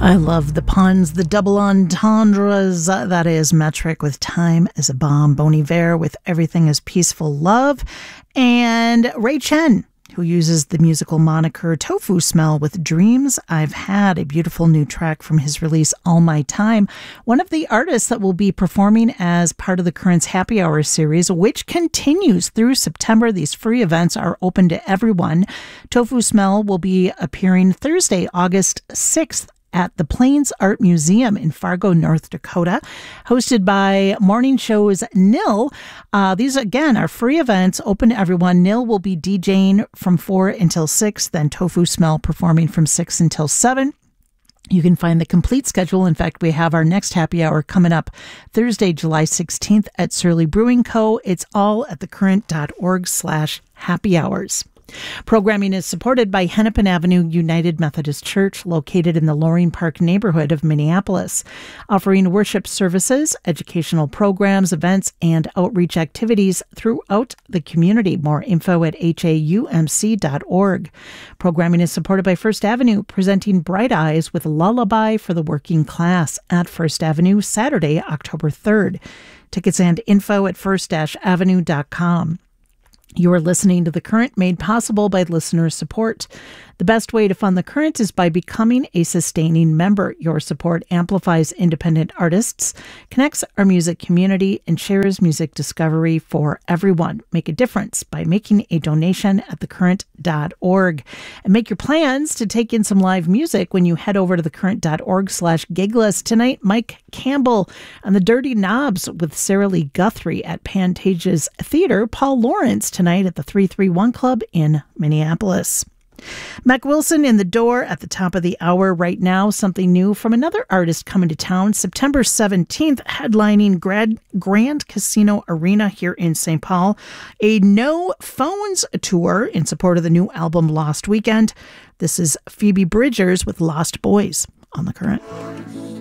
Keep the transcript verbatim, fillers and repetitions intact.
I love the puns, the double entendres. Uh, that is Metric with Time is a Bomb, Bon Iver with Everything is Peaceful Love, and Ray Chen, who uses the musical moniker Tofu Smell with Dreams I've Had, a beautiful new track from his release All My Time. One of the artists that will be performing as part of the Currents Happy Hour series, which continues through September. These free events are open to everyone. Tofu Smell will be appearing Thursday, August sixth at the Plains Art Museum in Fargo, North Dakota, hosted by Morning Show's Nil. Uh, these, again, are free events, open to everyone. Nil will be DJing from four until six, then Tofu Smell performing from six until seven. You can find the complete schedule. In fact, we have our next happy hour coming up Thursday, July sixteenth at Surly Brewing Co. It's all at thecurrent.org slash happy hours. Programming is supported by Hennepin Avenue United Methodist Church, located in the Loring Park neighborhood of Minneapolis, offering worship services, educational programs, events, and outreach activities throughout the community. More info at H A U M C dot org. Programming is supported by First Avenue, presenting Bright Eyes with Lullaby for the Working Class at First Avenue, Saturday, October third. Tickets and info at first avenue dot com. You are listening to The Current, made possible by listener support. The best way to fund The Current is by becoming a sustaining member. Your support amplifies independent artists, connects our music community, and shares music discovery for everyone. Make a difference by making a donation at thecurrent dot org. And make your plans to take in some live music when you head over to thecurrent.org slash gigless. Tonight, Mike Campbell and the Dirty Knobs with Sarah Lee Guthrie at Pantages Theater. Paul Lawrence tonight at the three three one Club in Minneapolis. Mac Wilson in the door at the top of the hour right now. Something new from another artist coming to town September seventeenth, headlining Grand, Grand Casino Arena here in Saint Paul. A No Phones tour in support of the new album Lost Weekend. This is Phoebe Bridgers with Lost Boys on The Current.